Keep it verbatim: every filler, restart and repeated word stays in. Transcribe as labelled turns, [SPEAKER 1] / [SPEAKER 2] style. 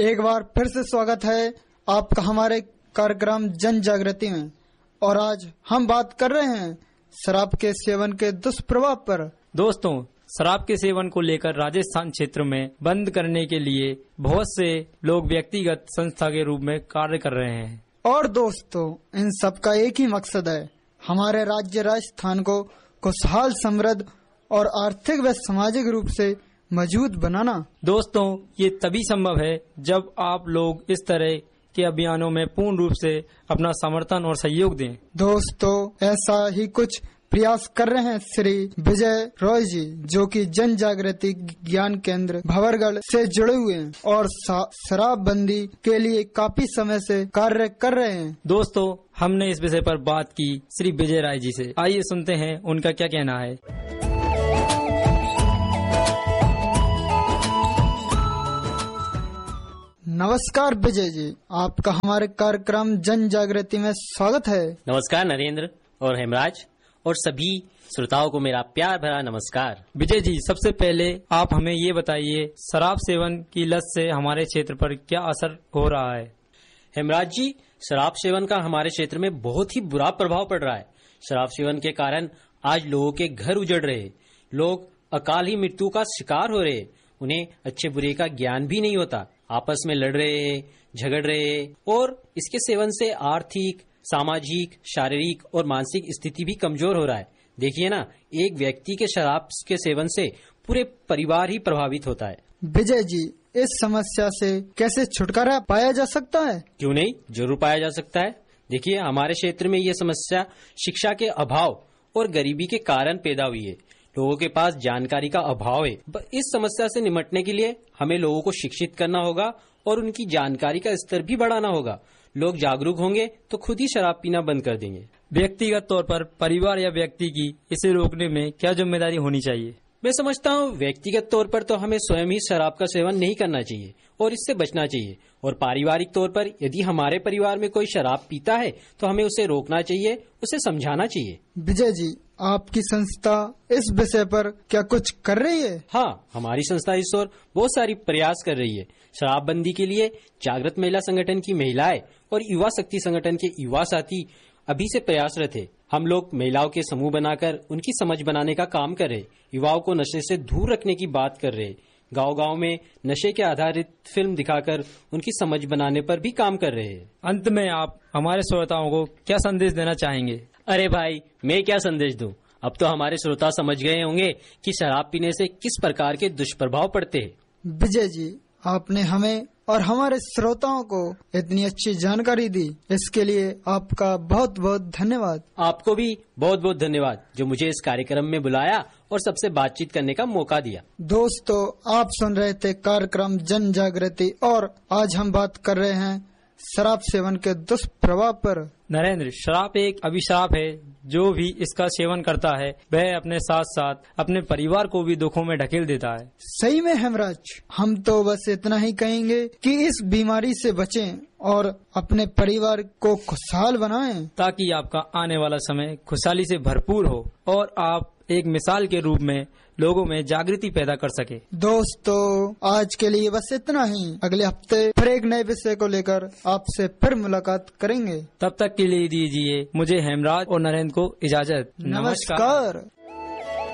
[SPEAKER 1] एक बार फिर से स्वागत है आपका हमारे कार्यक्रम जन जागृति में। और आज हम बात कर रहे हैं शराब के सेवन के दुष्प्रभाव पर।
[SPEAKER 2] दोस्तों, शराब के सेवन को लेकर राजस्थान क्षेत्र में बंद करने के लिए बहुत से लोग व्यक्तिगत संस्था के रूप में कार्य कर रहे हैं।
[SPEAKER 1] और दोस्तों, इन सब का एक ही मकसद है, हमारे राज्य राजस्थान को खुशहाल, समृद्ध और आर्थिक व सामाजिक रूप से मजबूत बनाना।
[SPEAKER 2] दोस्तों, ये तभी संभव है जब आप लोग इस तरह के अभियानों में पूर्ण रूप से अपना समर्थन और सहयोग दें। दोस्तों,
[SPEAKER 1] ऐसा ही कुछ प्रयास कर रहे हैं श्री विजय रॉय जी, जो कि जन जागृति ज्ञान केंद्र भंवरगढ़ से जुड़े हुए हैं और शराबबंदी के लिए काफी समय से कार्य कर रहे हैं।
[SPEAKER 2] दोस्तों, हमने इस विषय पर बात की श्री विजय राय जी से। आइए सुनते हैं उनका क्या कहना है।
[SPEAKER 1] नमस्कार विजय जी, आपका हमारे कार्यक्रम जन जागृति में स्वागत है।
[SPEAKER 3] नमस्कार नरेंद्र और हेमराज और सभी श्रोताओं को मेरा प्यार भरा नमस्कार।
[SPEAKER 2] विजय जी, सबसे पहले आप हमें ये बताइए, शराब सेवन की लत से हमारे क्षेत्र पर क्या असर हो रहा है।
[SPEAKER 3] हेमराज जी, शराब सेवन का हमारे क्षेत्र में बहुत ही बुरा प्रभाव पड़ रहा है। शराब सेवन के कारण आज लोगों के घर उजड़ रहे, लोग अकाल ही मृत्यु का शिकार हो रहे, उन्हें अच्छे बुरे का ज्ञान भी नहीं होता, आपस में लड़ रहे, झगड़ रहे और इसके सेवन से आर्थिक, सामाजिक, शारीरिक और मानसिक स्थिति भी कमजोर हो रहा है। देखिए ना, एक व्यक्ति के शराब के सेवन से पूरे परिवार ही प्रभावित होता है।
[SPEAKER 1] विजय जी, इस समस्या से कैसे छुटकारा पाया जा सकता है?
[SPEAKER 3] क्यों नहीं, जरूर पाया जा सकता है। देखिए, हमारे क्षेत्र में ये समस्या शिक्षा के अभाव और गरीबी के कारण पैदा हुई है। लोगों के पास जानकारी का अभाव है। इस समस्या से निपटने के लिए हमें लोगों को शिक्षित करना होगा और उनकी जानकारी का स्तर भी बढ़ाना होगा। लोग जागरूक होंगे तो खुद ही शराब पीना बंद कर देंगे।
[SPEAKER 2] व्यक्तिगत तौर पर परिवार या व्यक्ति की इसे रोकने में क्या जिम्मेदारी होनी चाहिए?
[SPEAKER 3] मैं समझता हूँ व्यक्तिगत तौर पर तो हमें स्वयं ही शराब का सेवन नहीं करना चाहिए और इससे बचना चाहिए। और पारिवारिक तौर पर यदि हमारे परिवार में कोई शराब पीता है तो हमें उसे रोकना चाहिए, उसे समझाना चाहिए।
[SPEAKER 1] विजय जी, आपकी संस्था इस विषय पर क्या कुछ कर रही है?
[SPEAKER 3] हाँ, हमारी संस्था इस ओर बहुत सारी प्रयास कर रही है। शराबबंदी के लिए जागृत महिला संगठन की महिलाएं और युवा शक्ति संगठन के युवा साथी अभी से प्रयासरत है। हम लोग महिलाओं के समूह बनाकर उनकी समझ बनाने का काम कर रहे, युवाओं को नशे से दूर रखने की बात कर रहे, गांव गांव में नशे के आधारित फिल्म दिखाकर उनकी समझ बनाने पर भी काम कर रहे हैं।
[SPEAKER 2] अंत में आप हमारे श्रोताओं को क्या संदेश देना चाहेंगे?
[SPEAKER 3] अरे भाई, मैं क्या संदेश दूं? अब तो हमारे श्रोता समझ गए होंगे कि शराब पीने से किस प्रकार के दुष्प्रभाव पड़ते हैं।
[SPEAKER 1] विजय जी, आपने हमें और हमारे श्रोताओं को इतनी अच्छी जानकारी दी, इसके लिए आपका बहुत बहुत धन्यवाद।
[SPEAKER 3] आपको भी बहुत बहुत धन्यवाद जो मुझे इस कार्यक्रम में बुलाया और सबसे बातचीत करने का मौका दिया।
[SPEAKER 1] दोस्तों, आप सुन रहे थे कार्यक्रम जन जागृति और आज हम बात कर रहे हैं शराब सेवन के दुष्प्रभाव पर।
[SPEAKER 2] नरेंद्र, शराब एक अभिशाप है। जो भी इसका सेवन करता है वह अपने साथ साथ अपने परिवार को भी दुखों में ढकेल देता है।
[SPEAKER 1] सही में हेमराज, हम तो बस इतना ही कहेंगे कि इस बीमारी से बचें और अपने परिवार को खुशहाल बनाएं,
[SPEAKER 2] ताकि आपका आने वाला समय खुशहाली से भरपूर हो और आप एक मिसाल के रूप में लोगों में जागृति पैदा कर सके।
[SPEAKER 1] दोस्तों, आज के लिए बस इतना ही। अगले हफ्ते फिर एक नए विषय को लेकर आपसे फिर मुलाकात करेंगे।
[SPEAKER 2] तब तक के लिए दीजिए मुझे हेमराज और नरेंद्र को इजाजत।
[SPEAKER 1] नमस्कार।